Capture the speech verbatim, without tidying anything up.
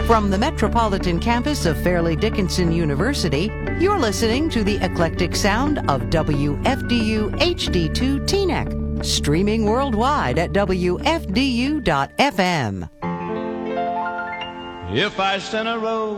From the metropolitan campus of Fairleigh Dickinson University, you're listening to the eclectic sound of W F D U H D two Teaneck, streaming worldwide at W F D U dot F M. If I sent a rose